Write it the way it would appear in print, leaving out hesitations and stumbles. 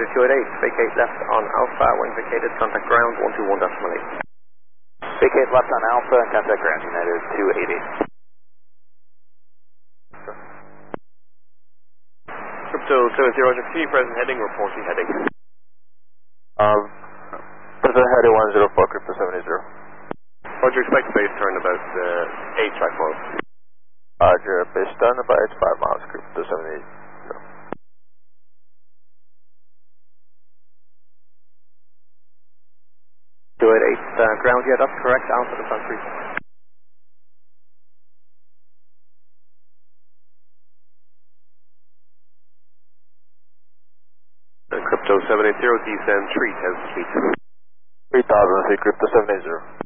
288, vacate left on Alpha, when vacated, contact ground 121.8. Vacate left on Alpha and contact ground, United 288. Crypto 70, continue present heading, reporting heading. Present heading 104, Crypto 70. Roger, expect base turn about 8 track miles. Roger, base turn about 5 miles, Crypto 70. 288, ground, yeah, that's correct, Alpha to Sun 3. Crypto 780, descend 3000 feet. 3000 feet, Crypto 70.